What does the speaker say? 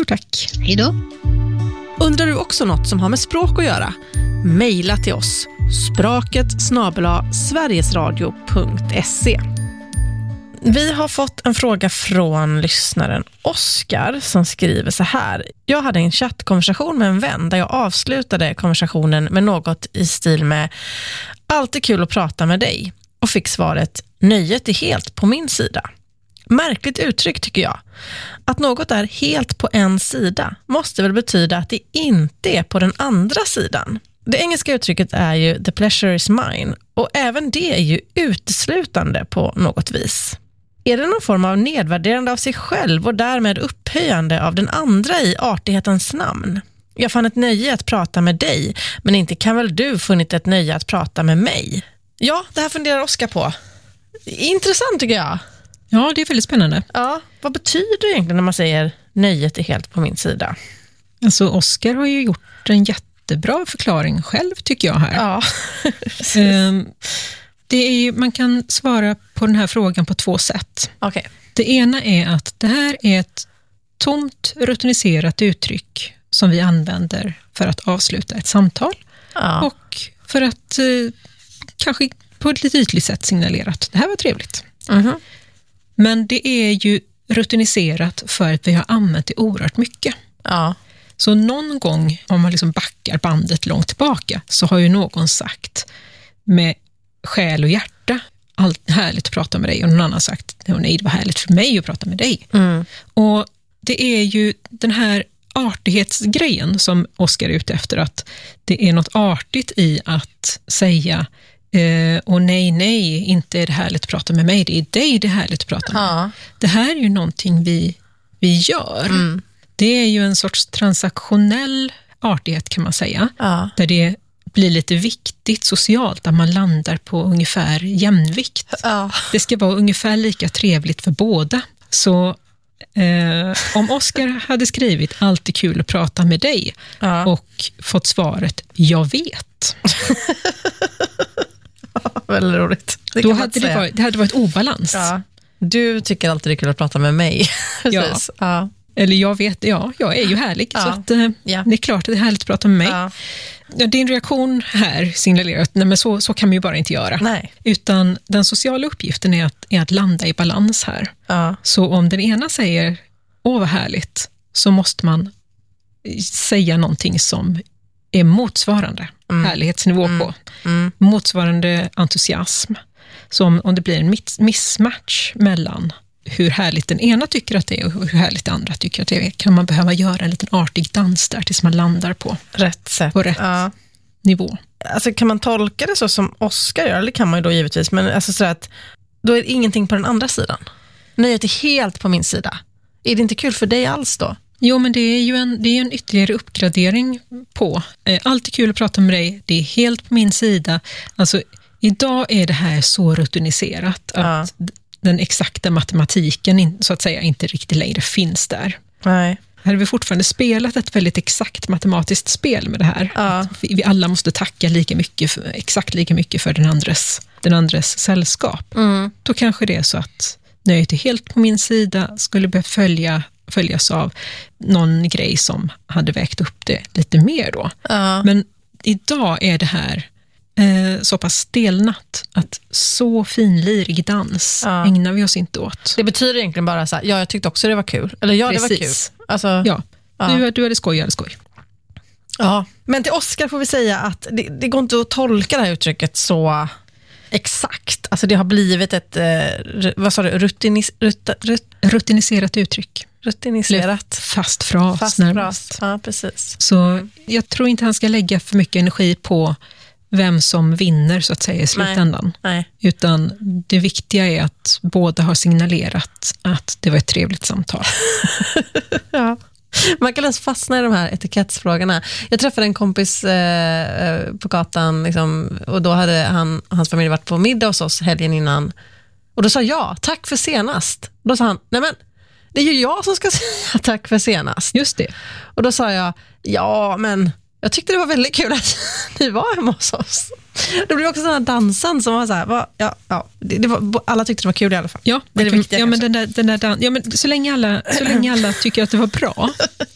tack. Hej då. Undrar du också något som har med språk att göra? Maila till oss. spraket@sverigesradio.se. Vi har fått en fråga från lyssnaren Oskar som skriver så här. Jag hade en chattkonversation med en vän där jag avslutade konversationen med något i stil med alltid kul att prata med dig och fick svaret nöjet är helt på min sida. Märkligt uttryck tycker jag. Att något är helt på en sida måste väl betyda att det inte är på den andra sidan. Det engelska uttrycket är ju the pleasure is mine och även det är ju uteslutande på något vis. Är det någon form av nedvärderande av sig själv och därmed upphöjande av den andra i artighetens namn? Jag fann ett nöje att prata med dig, men inte kan väl du funnit ett nöje att prata med mig? Ja, det här funderar Oskar på. Intressant tycker jag. Ja, det är väldigt spännande. Ja, vad betyder det egentligen när man säger nöjet är helt på min sida? Alltså Oskar har ju gjort en jättebra förklaring själv tycker jag här. Ja. Det är ju, man kan svara på den här frågan på två sätt. Okay. Det ena är att det här är ett tomt, rutiniserat uttryck som vi använder för att avsluta ett samtal. Ja. Och för att kanske på ett lite ytligt sätt signalera att det här var trevligt. Mm-hmm. Men det är ju rutiniserat för att vi har använt det oerhört mycket. Ja. Så någon gång, om man liksom backar bandet långt tillbaka, så har ju någon sagt med själ och hjärta, allt härligt att prata med dig, och någon annan sagt, nej det var härligt för mig att prata med dig. Mm. Och det är ju den här artighetsgrejen som Oskar är ute efter, att det är något artigt i att säga och nej, inte är det härligt att prata med mig, det är dig det är härligt att prata med. Ja. Det här är ju någonting vi gör. Mm. Det är ju en sorts transaktionell artighet kan man säga, där det blir lite viktigt socialt, att man landar på ungefär jämnvikt. Ja. Det ska vara ungefär lika trevligt för båda. Så om Oskar hade skrivit alltid kul att prata med dig och fått svaret jag vet. Väldigt roligt. Då hade det hade varit obalans. Ja. Du tycker alltid det är kul att prata med mig. Precis. Ja. Eller jag vet, jag är ju härlig. Så att, det är klart att det är härligt att prata med mig. Ja. Din reaktion här signalerar att nej, men så kan man ju bara inte göra. Nej. Utan den sociala uppgiften är att landa i balans här. Ja. Så om den ena säger åh vad härligt, så måste man säga någonting som är motsvarande härlighetsnivå på. Motsvarande entusiasm. Så om det blir en mismatch mellan hur härligt den ena tycker att det är och hur härligt den andra tycker att det är, kan man behöva göra en liten artig dans där tills man landar på rätt sätt. På rätt nivå. Alltså kan man tolka det så som Oskar gör, eller kan man ju då givetvis, men alltså så att då är det ingenting på den andra sidan. Nöjet är helt på min sida. Är det inte kul för dig alls då? Jo, men det är ju en ytterligare uppgradering på. Alltid kul att prata med dig, det är helt på min sida. Alltså idag är det här så rutiniserat att den exakta matematiken så att säga inte riktigt längre finns där. Nej. Hade vi fortfarande spelat ett väldigt exakt matematiskt spel med det här. Vi alla måste tacka exakt lika mycket för den andres sällskap. Då kanske det är så att nöjet är helt på min sida skulle behöva följas av någon grej som hade vägt upp det lite mer då. Men idag är det här så pass stelnat att så finlirig dans ägnar vi oss inte åt. Det betyder egentligen bara så här, jag tyckte också det var kul. Eller det var kul. Alltså, du hade skoj, jag hade skoj. Ja, men till Oskar får vi säga att det går inte att tolka det här uttrycket så exakt. Alltså det har blivit ett vad sa du? Rutiniserat uttryck. Rutiniserat. Fast fras. Ja, precis. Så jag tror inte han ska lägga för mycket energi på vem som vinner så att säga i slutändan. Nej. Utan det viktiga är att båda har signalerat att det var ett trevligt samtal. Ja. Man kan läsa fastna i de här etikettsfrågorna. Jag träffade en kompis på gatan liksom, och då hade hans familj varit på middag hos oss helgen innan. Och då sa jag, tack för senast. Då sa han, nej men det är ju jag som ska säga tack för senast. Just det. Och då sa jag, ja men jag tyckte det var väldigt kul att ni var hemma hos oss. Det blev också sån här dansen som var så här, det var, alla tyckte det var kul i alla fall. Ja, det är det viktiga. Ja, men men så länge alla tycker att det var bra